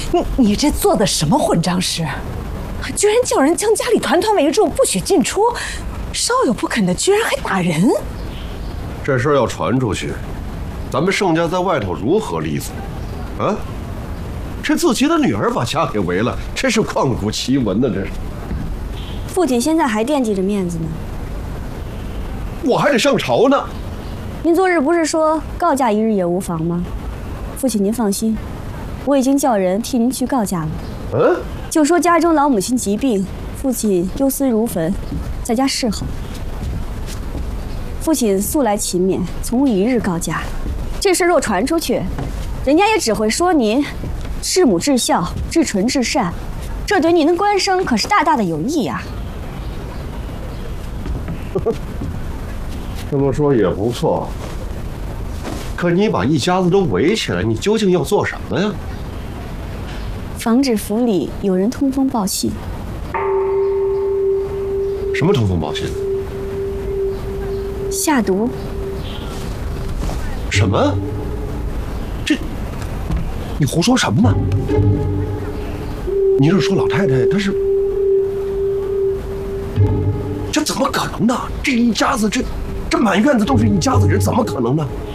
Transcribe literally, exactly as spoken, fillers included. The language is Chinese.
你你这做的什么混账事？居然叫人将家里团团围住，不许进出，稍有不肯的，居然还打人！ 这事儿要传出去，咱们盛家在外头如何立足？啊？这自己的女儿把家给围了，这是旷古奇闻呢！这是。 父亲现在还惦记着面子呢。 我还得上朝呢。 您昨日不是说告假一日也无妨吗？父亲您放心，我已经叫人替您去告假了。 嗯。 就说家中老母亲疾病，父亲忧思如焚，在家侍候。父亲素来勤勉，从无一日告假。这事若传出去，人家也只会说您至母至孝、至纯至善，这对您的官声可是大大的有益呀。 这么说也不错，可你把一家子都围起来，你究竟要做什么呀？ 防止府里有人通风报信。 什么通风报信？ 下毒。 什么？这，你胡说什么呢？你是说老太太她是？这怎么可能呢？这一家子，这这满院子都是一家子人，怎么可能呢？